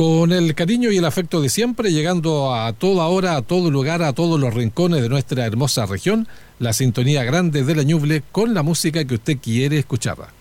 Con el cariño y el afecto de siempre, llegando a toda hora, a todo lugar, a todos los rincones de nuestra hermosa región, la sintonía grande de la Ñuble con la música que usted quiere escuchar.